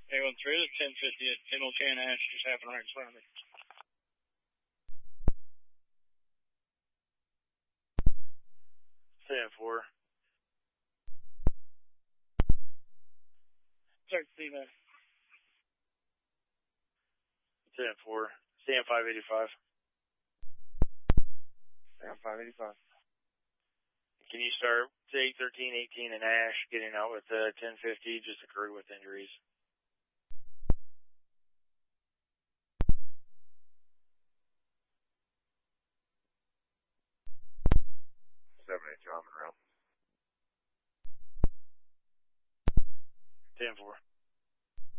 A13, there's 1050 at MLK and Ash just happened right in front of me. CM4. 13, man. CM4. CM585. CM585. Can you start to 813, 18 and Ash getting out with 1050, just a crew with injuries?